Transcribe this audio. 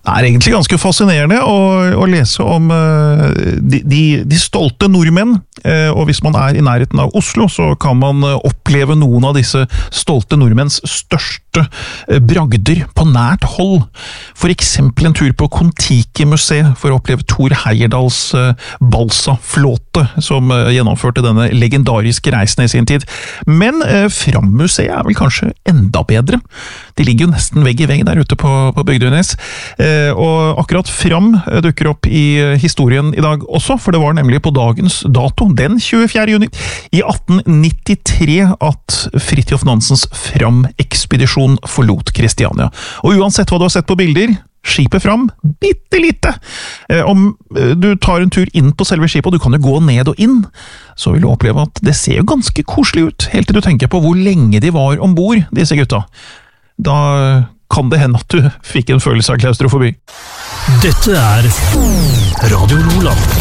Det egentlig ganske fascinerende å lese om de stolte nordmenn, og hvis man i nærheten av Oslo, så kan man oppleve noen av disse stolte nordmenns største bragder på nært hold. For eksempel en tur på Kon-Tiki-museet for å oppleve Thor Heyerdahls Balsa-flåte, som gjennomførte denne legendariske reisen i sin tid. Men Fram-museet vel kanskje enda bedre. De ligger jo nesten vegg i vegg der ute på Bygdenes. Og akkurat Fram dukker opp i historien i dag også, for det var nemlig på dagens dato, den 24. juni, i 1893 at Fridtjof Nansens Fram-ekspedisjon forlot Kristiania. Og uansett hva du har sett på bilder, skipet Fram, bitte lite. Om du tar en tur inn på selve skipet, og du kan jo gå ned og inn, så vil du oppleve at det ser jo ganske koselig ut, helt til du tenker på hvor lenge de var ombord, disse gutta. Da kan det hende at du fikk en følelse av klaustrofobi. Dette Radio Loland.